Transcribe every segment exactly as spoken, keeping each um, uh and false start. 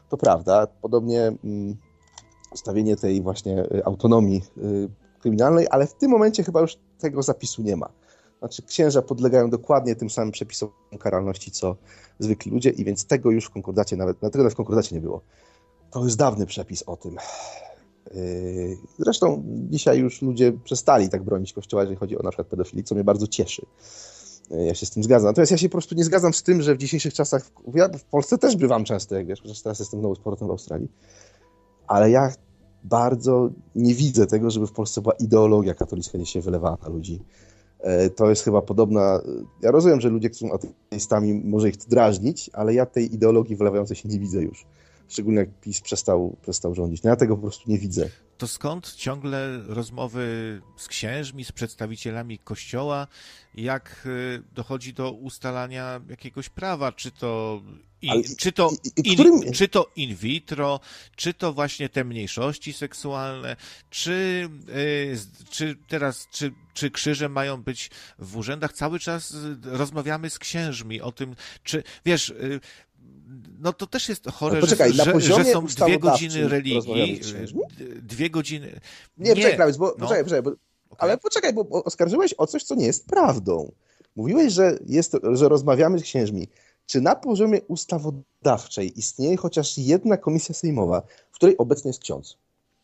To prawda. Podobnie mm, stawienie tej właśnie autonomii y, kryminalnej, ale w tym momencie chyba już tego zapisu nie ma. Znaczy księża podlegają dokładnie tym samym przepisom karalności, co zwykli ludzie i więc tego już w konkordacie nawet, na tego nawet w konkordacie nie było. To jest dawny przepis o tym. Yy, zresztą dzisiaj już ludzie przestali tak bronić Kościoła, jeżeli chodzi o na przykład pedofilię, co mnie bardzo cieszy. Yy, ja się z tym zgadzam. Natomiast ja się po prostu nie zgadzam z tym, że w dzisiejszych czasach, ja w Polsce też bywam często, jak wiesz, chociaż teraz jestem znowu z powrotem w Australii, ale ja bardzo nie widzę tego, żeby w Polsce była ideologia katolicka, nie się wylewała na ludzi. To jest chyba podobna... Ja rozumiem, że ludzie, którzy są ateistami, może ich to drażnić, ale ja tej ideologii wylewającej się nie widzę już. Szczególnie jak PiS przestał, przestał rządzić. No ja tego po prostu nie widzę. To skąd ciągle rozmowy z księżmi, z przedstawicielami Kościoła, jak dochodzi do ustalania jakiegoś prawa, czy to... I, Ale, czy, to i, i, in, którym... czy to in vitro, czy to właśnie te mniejszości seksualne, czy, yy, czy teraz, czy, czy krzyże mają być w urzędach? Cały czas rozmawiamy z księżmi o tym, czy, wiesz, yy, no to też jest chore, poczekaj, że, na że są dwie godziny religii, dwie godziny... Nie, nie poczekaj, Krawiec, bo, no. poczekaj, poczekaj, bo, okay. ale poczekaj, bo oskarżyłeś o coś, co nie jest prawdą. Mówiłeś, że, jest, że rozmawiamy z księżmi. Czy na poziomie ustawodawczej istnieje chociaż jedna komisja sejmowa, w której obecny jest ksiądz?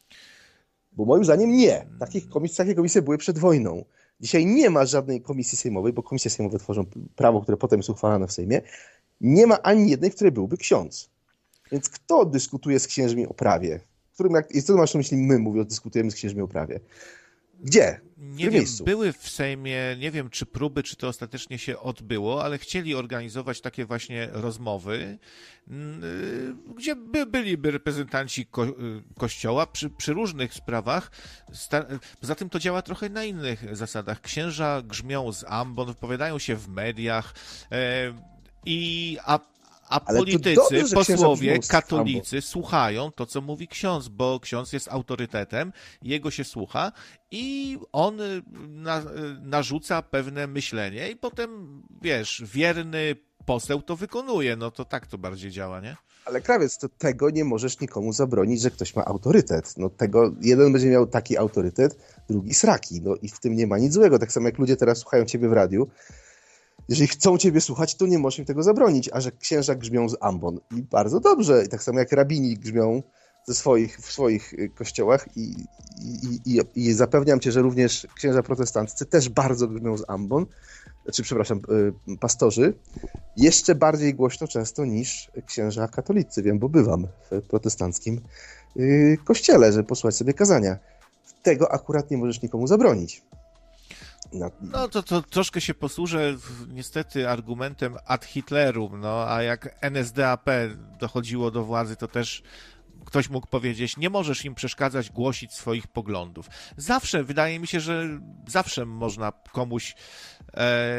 Bo moim zdaniem nie. Takich komis- takie komisje były przed wojną. Dzisiaj nie ma żadnej komisji sejmowej, bo komisje sejmowe tworzą prawo, które potem jest uchwalane w Sejmie. Nie ma ani jednej, w której byłby ksiądz. Więc kto dyskutuje z księżmi o prawie? Którym, jak, co masz na myśli my, mówiąc, dyskutujemy z księżmi o prawie? Gdzie? W nie wiem, miejscu? Były w Sejmie, nie wiem czy próby, czy to ostatecznie się odbyło, ale chcieli organizować takie właśnie rozmowy, gdzie by, byliby reprezentanci ko Kościoła przy, przy różnych sprawach. Poza tym to działa trochę na innych zasadach. Księża grzmią z ambon, wypowiadają się w mediach e, i a A Ale politycy, dobrze, posłowie, katolicy słuchają to, co mówi ksiądz, bo ksiądz jest autorytetem, jego się słucha i on na, narzuca pewne myślenie i potem, wiesz, wierny poseł to wykonuje. No to tak to bardziej działa, nie? Ale Krawiec, to tego nie możesz nikomu zabronić, że ktoś ma autorytet. No tego, jeden będzie miał taki autorytet, drugi sraki. No i w tym nie ma nic złego. Tak samo jak ludzie teraz słuchają ciebie w radiu, jeżeli chcą ciebie słuchać, to nie możesz im tego zabronić, a że księża grzmią z ambon. I bardzo dobrze. I tak samo jak rabini grzmią ze swoich, w swoich kościołach i, i, i, i zapewniam cię, że również księża protestanccy też bardzo grzmią z ambon, czy przepraszam, pastorzy, jeszcze bardziej głośno często niż księża katolicy. Wiem, bo bywam w protestanckim kościele, żeby posłuchać sobie kazania. Tego akurat nie możesz nikomu zabronić. No, no to, to troszkę się posłużę niestety argumentem ad Hitlerum, no a jak N S D A P dochodziło do władzy, to też ktoś mógł powiedzieć, nie możesz im przeszkadzać głosić swoich poglądów. Zawsze, wydaje mi się, że zawsze można komuś e,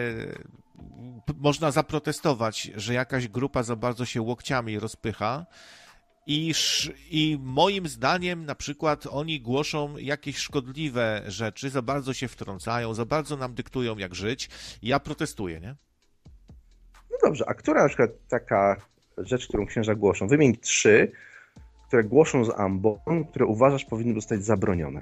można zaprotestować, że jakaś grupa za bardzo się łokciami rozpycha. I, I moim zdaniem na przykład oni głoszą jakieś szkodliwe rzeczy, za bardzo się wtrącają, za bardzo nam dyktują jak żyć. Ja protestuję, nie? No dobrze, a która na przykład taka rzecz, którą księża głoszą? Wymień trzy, które głoszą z ambon, które uważasz powinny zostać zabronione.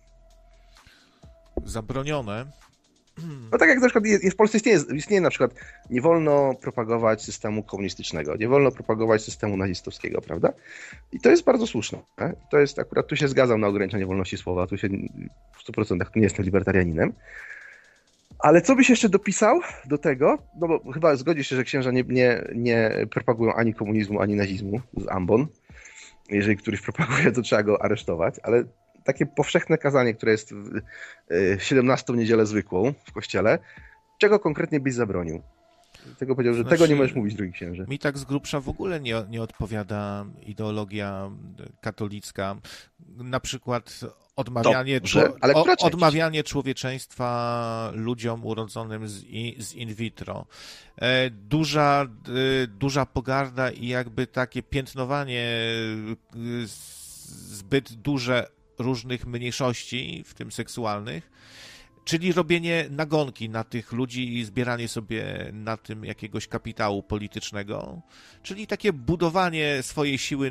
Zabronione? No tak jak na przykład jest, w Polsce istnieje, istnieje na przykład nie wolno propagować systemu komunistycznego, nie wolno propagować systemu nazistowskiego, prawda? I to jest bardzo słuszne. Nie? To jest akurat, tu się zgadzam na ograniczenie wolności słowa, tu się w stu procentach nie jestem libertarianinem. Ale co byś jeszcze dopisał do tego? No bo chyba zgodzisz się, że księża nie, nie, nie propagują ani komunizmu, ani nazizmu z ambon. Jeżeli któryś propaguje, to trzeba go aresztować, ale takie powszechne kazanie, które jest w siedemnastą niedzielę zwykłą w kościele, czego konkretnie byś zabronił? Tego powiedział, że znaczy, tego nie możesz mówić, drugi księże. Mi tak z grubsza w ogóle nie, nie odpowiada ideologia katolicka. Na przykład odmawianie, Dobrze, ale o, odmawianie człowieczeństwa ludziom urodzonym z, z in vitro. E, duża, e, duża pogarda i jakby takie piętnowanie e, zbyt duże różnych mniejszości, w tym seksualnych, czyli robienie nagonki na tych ludzi i zbieranie sobie na tym jakiegoś kapitału politycznego, czyli takie budowanie swojej siły